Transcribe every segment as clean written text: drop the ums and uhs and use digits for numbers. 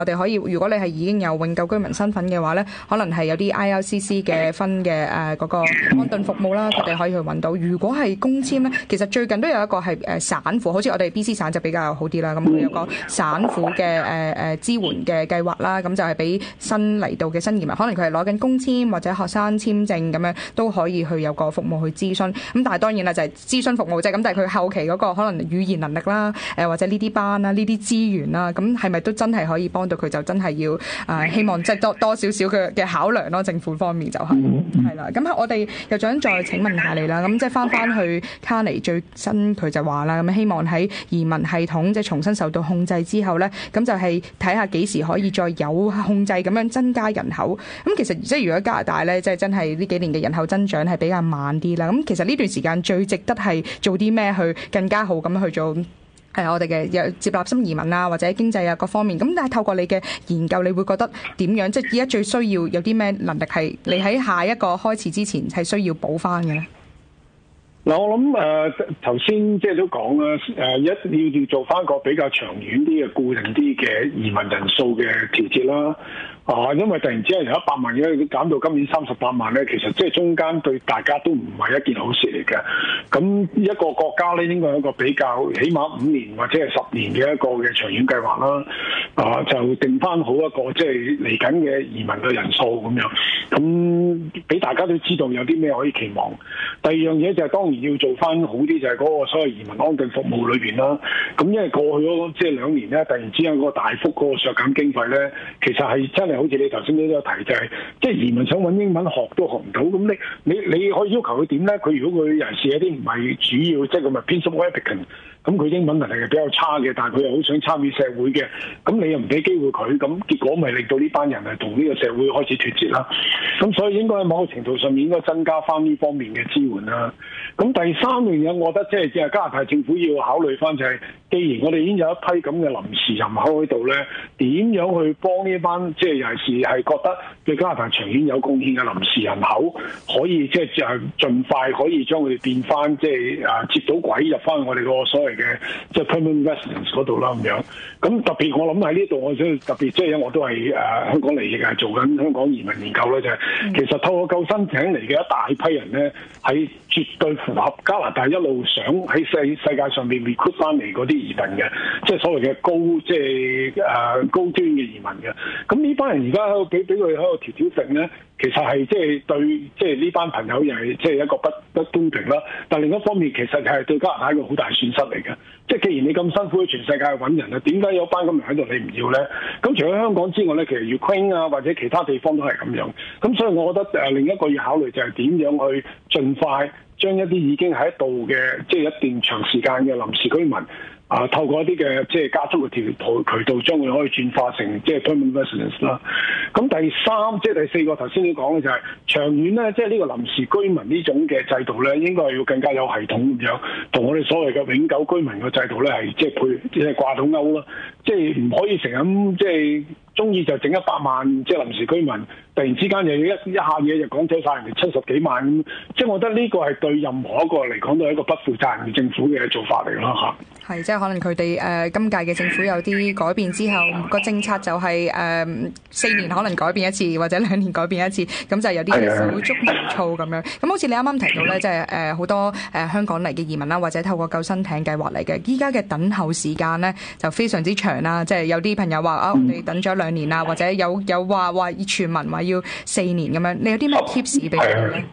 我哋可以，如果你係已經有永久居民身份嘅話咧，可能係有啲 IRCC 嘅分嘅嗰個安頓服務啦，佢哋可以去揾到。如果係工簽咧，其實最近都有一個係省府，好似我哋 BC 省就比較好啲啦。咁佢有個省府嘅支援嘅計劃啦，咁就係俾新嚟到嘅新移民，可能佢係攞緊工簽或者學生簽證咁樣都可以去有個服務去諮詢。咁但係當然啦，就係諮詢服務啫。咁但係佢後期嗰個可能語言能力啦，或者呢啲班啦、呢啲資源啦，咁係咪都真係可以幫到佢？就真係要希望即係多少少嘅考量咯，政府方面就係啦。咁我哋又想再請問下你啦。咁即係翻去卡尼最新佢就話啦，咁希望喺移民系統即係重新受到控制之後咧，咁就係睇下幾時可以再有控制咁樣增加人口。咁其實即係如果加拿大咧，即係真係呢幾年嘅人口增長係比較慢啲啦。咁其實呢段時間最值得係做啲咩去更加好咁去做？我哋嘅有接納新移民啊，或者經濟啊各方面。咁但係透過你嘅研究，你會覺得點樣？即係而家最需要有啲咩能力係你喺下一個開始之前係需要補翻嘅咧？ 嗱，我諗頭先即係都講啦，要做翻個比較長遠啲嘅固定啲嘅移民人數嘅調節啦。因為突然之間由100萬嘅減到今年38萬咧，其實即係中間對大家都唔係一件好事嚟嘅。咁一個國家咧應該有一個比較起碼5年或者係10年嘅一個嘅長遠計劃啦。就定翻好一個即係嚟緊嘅移民嘅人數咁樣，咁俾大家都知道有啲咩可以期望。第二樣嘢就係當然要做翻好啲，就係嗰個所謂移民安定服務裏邊啦。咁因為過去嗰即係2年咧，突然之間嗰個大幅嗰個削減經費咧，其實係真係好似你頭先都有提，就係即係移民想揾英文學都學唔到。咁你可以要求佢點咧？佢如果佢人士有啲唔係主要，即係佢咪 principal applicant，咁佢英文能力係比較差嘅，但係佢又好想參與社會嘅，咁你又唔俾機會佢，咁結果咪令到呢班人係同呢個社會開始脫節啦。咁所以應該喺某個程度上面應該增加翻呢方面嘅支援啦。咁第三樣嘢，我覺得即係加拿大政府要考慮翻就係，既然我哋已經有一批咁嘅臨時人口喺度咧，點樣去幫呢班即係尤其是係覺得對加拿大長遠有貢獻嘅臨時人口，可以即係盡快可以將佢哋變翻即係接到軌入翻我哋個所謂嘅即係 permanent residence 嗰度啦咁樣。咁特別我諗喺呢度，我想特別即係因為我都係香港嚟嘅，係做緊香港移民研究咧，就係其實透過救生艇嚟嘅一大批人咧，係絕對符合加拿大一路想喺世界上面 recruit 翻嚟嗰啲移民嘅，即係所謂嘅高端嘅移民嘅。咁呢班人而家喺度俾佢喺度調整咧，其實係即係對即係呢班朋友又係即係一個不公平啦。但另一方面，其實係對加拿大一個好大損失嚟嘅。即係既然你咁辛苦喺全世界去揾人啊，點解有班咁人喺度你唔要咧？咁除咗香港之外咧，其實 Ukraine 啊或者其他地方都係咁樣。咁所以我覺得另一個要考慮就係點樣去盡快將一啲已經喺度嘅即係一段長時間嘅臨時居民。透過一啲嘅即係加速嘅渠道，將佢可以轉化成即係 permanent residence 啦。咁第四個頭先你講嘅就係長遠咧，即係呢個臨時居民呢種嘅制度咧，應該係要更加有系統咁樣，同我哋所謂嘅永久居民嘅制度咧係即係掛到鈎啦。即係唔可以成日咁即係中意就整100萬即係臨時居民，突然之間又要一下嘢就講走晒人哋70幾萬咁。即係我覺得呢個係對任何一個嚟講都係一個不負責任嘅政府嘅做法嚟咯嚇。 係，即係可能佢哋今屆嘅政府有啲改變之後，個政策就係4年可能改變一次，或者2年改變一次，咁就有啲手足無措咁樣。咁好似你啱啱提到咧，即係好多香港嚟嘅移民啦，或者透過救生艇計劃嚟嘅，依家嘅等候時間咧就非常之長啦。即係有啲朋友話我哋等咗2年啦，或者有話傳聞話要4年咁樣。你有啲咩 tips 俾佢咧？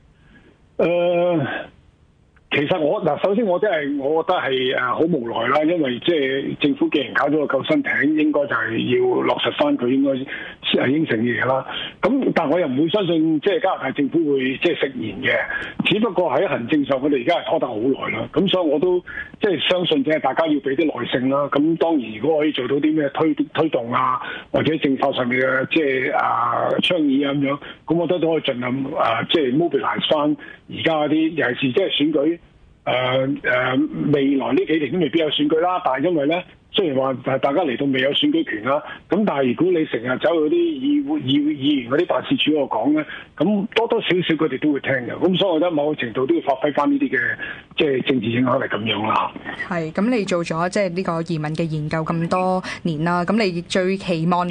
其實首先我覺得係好無奈啦，因為即係政府既然搞咗個救生艇，應該就係要落實翻佢應該係應承嘅嘢啦。咁但我又唔會相信即係加拿大政府會即係食言嘅，只不過喺行政上佢哋而家係拖得好耐啦。咁所以我都即係相信即係大家要俾啲耐性啦。咁當然如果可以做到啲咩推動啊，或者政策上面嘅即係倡議啊咁樣，咁我覺得都可以盡量即係 mobilize 翻而家啲尤其是即係選舉。未來呢幾年都未必有選舉啦，但係因為咧雖然話大家嚟到未有選舉權啦，咁但係如果你成日走去啲議員嗰啲辦事處度講咧，咁多多少少佢哋都會聽嘅。咁所以我覺得某個程度都要發揮翻呢啲嘅即係政治影響力咁樣啦。 係，咁你做咗即係呢個移民嘅研究咁多年啦，咁你最期望